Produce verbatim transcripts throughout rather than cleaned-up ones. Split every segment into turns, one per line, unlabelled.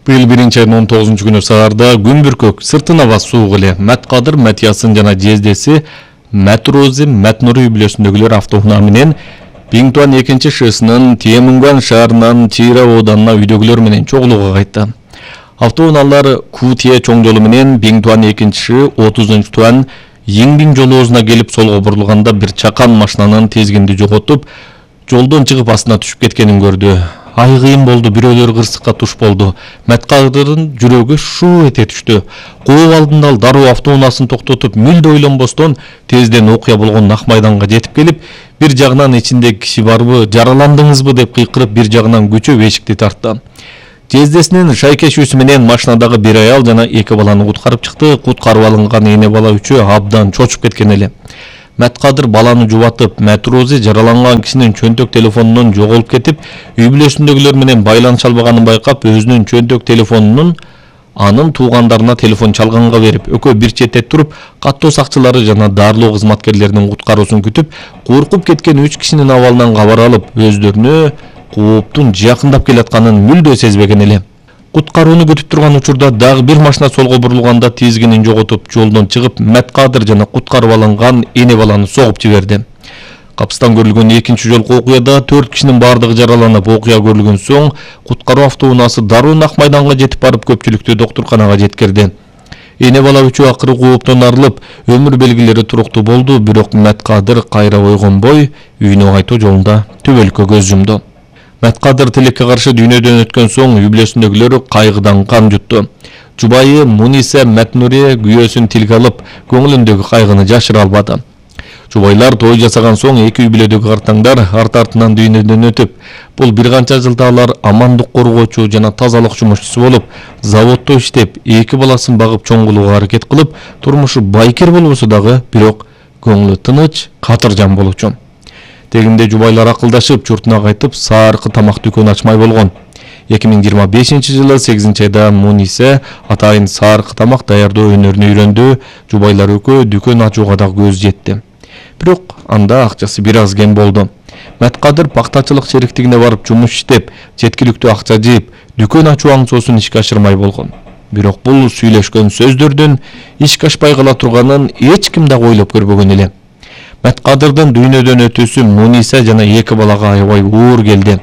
Быйыл биринчи айдын он тогузунчу күнү саарда күн бүркөк сыртын аба суук эле Мәткадыр Мәтиясын жана жездеси Мәтрози Мәтнури үй бүлөсүндөгүлөр автоунаа менен Биңтуан экинчи шыйысынын Темүнган шаарынан Чыйра ооданына үйдөгүлөр менен чогулууга кайтты. Автоунаалар Кутие чоң жолу менен Биңтуан экинчи шыйы отузунчу туан Йиңбиң жолоозуна келип солго бурулганда бир чакан машинанын тезгинди жоготуп, жолдон чыгып астына түшүп кеткенин көрдү. Ай кыйын болду, бирөөлөр кырсыкка туш болду. Мәткадырдын жүрөгү шуу эте түштү. Кооп алдында ал дароо автоунаасын токтотуп, мүлдө ойлонбостон тезден окуя болгон Ак майданга жетип келип, бир жагынан ичинде киши барбы, жараландыңызбы деп кыйкырып, бир жагынан күчөп эшикти тартты. Жездесинин шайкешүүсү менен машинадагы бир аял жана эки баланы куткарып чыкты. Куткарып алынган эне бала үчөө абдан чочуп кеткен эле. Мәткадыр баланы жубатып, Мәтрози жараланган кишинин чөнтөк телефонунун жоголуп кетип, үй бүлөсүндөгүлөр менен байланыша албаганын байкап, өзүнүн чөнтөк телефонунун анын туугандарына телефон чалганга берип, экөө бир четте туруп, каттоо сакчылары жана дарылоо кызматкерлеринин куткаруусун күтүп, коркуп кеткен үч кишинин абалынан кабар алып, өздөрүнө кооптун жакындап келатканын мүлдө сезбеген эле. Куткарууну күтүп турган учурда дагы бир машина солго бурулганда тизгинин жоготуп, жолдон чыгып, Мәткадыр жана куткарып алынган эне баланы согуп жиберди. Капыстан көрүлгөн экинчи жолку окуяда төрт кишинин бардыгы жараланып, окуя көрүлгөн соң куткаруу автоунаасы дароо Ак майданга жетип барып көпчүлүктү доктурканага жеткирди. Эне бала үчөө акыры кооптон арылып, өмүр белгилери туруктуу болду, бирок Мәткадыр кайра ойгонбой, үйүнө кайтуу жолунда түбөлүккө көз жумду. Мәткадыр тилекке каршы дүйнөдөн өткөн соң үй бүлөсүндөгүлөр кайгыдан кам жутту. Жубайы Муниса Мәтнури күйөөсүн тилге алып, көңүлүндөгү кайгыны жашыра албады. Жубайлар той жасаган соң эки үй бүлөдөгү картаңдар арт-артынан дүйнөдөн өтүп, бул бир канча жылда алар амандык коргоочу жана тазалык жумушчусу болуп, заводдо иштеп, эки баласын багып чоңгулууга аракет кылып, турмушу байкер болбосо дагы, бирок көңүлү тыныч, катыржан болчу. Тегинде жубайлар акылдашып, журтуна кайтып, саркы тамак дүкөн ачмай болгон. эки миң жыйырма бешинчи жылы сегизинчи айда Муниса атайын саркы тамак даярдоо өнөрүнө үйрөндү. Жубайлар экөө дүкөн ачууга да көз жетти. Бирок анда акчасы бир аз кем болду. Мәткадыр пактачылык шериктигине барып жумуш иштеп, жеткиликтүү акча жыйып, дүкөн ачуу аңсоосун ишке ашырмай болгон. Бирок бул сүйлөшкөн сөздөрдүн ишке ашпай кала турганын эч ким да ойлоп көрбөгөн эле. Мәткадырдын дүйнөдөн өтүүсү Муниса жана эки балага аябай оор келди.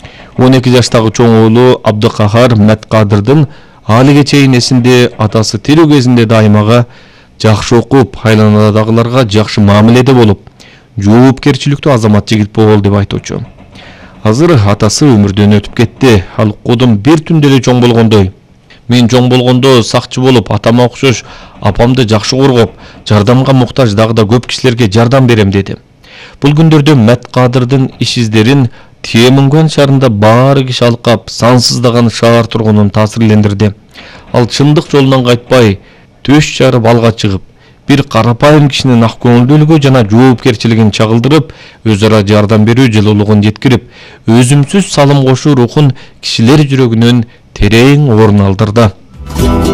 он эки жаштагы чоң уулу Абдыкахар Мәткадырдын алиге чейин эсинде атасы тирүү кезинде дайымага жакшы окуп, айланадагыларга жакшы мамиледе болуп, жоопкерчиликтүү азамат жигит болду деп айтуучу. Азыр атасы өмүрдөн өтүп кетти. Ал кудум бир түндө эле чоң болгондой. Мен чоң болгондо сакчы болуп, атама окшош апамды жакшы коргоп, жардамга муктаж дагы да көп кишилерге жардам берем деди. Бул күндөрдө Мәткадырдын иш издерин Темүнган шаарында баары киши алкап, сансыздаган шаар тургунун таасирлендирди. Ал чындык жолунан кайтпай, төш жарып алга чыгып, бир карапайым кишинин ак көңүлдүүлүгү жана жоопкерчилигин чагылдырып, өз ара жардам берүү жылуулугун жеткирип, өзүмсүз салым кошуу рухун кишилер жүрөгүнөн терең орун алдырды.